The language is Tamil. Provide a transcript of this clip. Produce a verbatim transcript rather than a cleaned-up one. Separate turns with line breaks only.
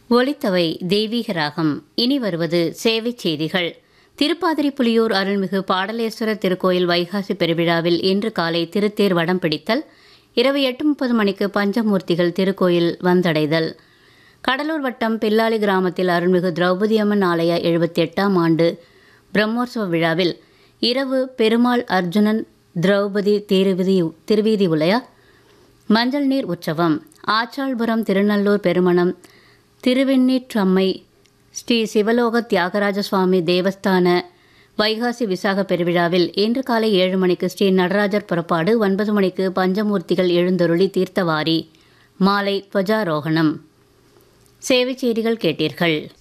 ஒலித்தவை தெய்வீக ராகம். இனி வருவது சேவைச் செய்திகள். திருப்பாதிரி புலியூர் அருள்மிகு பாடலேஸ்வரர் திருக்கோயில் வைகாசி பெருவிழாவில் இன்று காலை திருத்தேர் வடம் பிடித்தல், இரவு எட்டு முப்பது மணிக்கு பஞ்சமூர்த்திகள் திருக்கோயில் வந்தடைதல். கடலூர் வட்டம் பில்லாளி கிராமத்தில் அருள்மிகு திரௌபதி அம்மன் ஆலய எழுபத்தி எட்டாம் ஆண்டு பிரம்மோற்சவ விழாவில் இரவு பெருமாள் அர்ஜுனன் திரௌபதி திருவிதி திருவீதி உலய மஞ்சள் நீர் உற்சவம். ஆச்சாள்புரம் திருநல்லூர் பெருமணம் திருவெண்ணீற்றம்மை ஸ்ரீ சிவலோக தியாகராஜ சுவாமி தேவஸ்தான வைகாசி விசாக பெருவிழாவில் இன்று காலை ஏழு மணிக்கு ஸ்ரீ நடராஜர் புறப்பாடு, ஒன்பது மணிக்கு பஞ்சமூர்த்திகள் எழுந்தருளி தீர்த்தவாரி, மாலை துவஜாரோகணம். சேவைச் செய்திகள் கேட்டீர்கள்.